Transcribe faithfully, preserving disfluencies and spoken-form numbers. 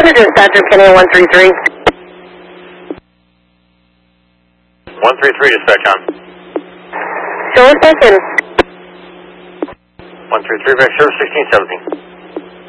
Center dispatcher, Kenny one three three. one three three dispatch on. Show a second. one three three, back service sixteen seventeen.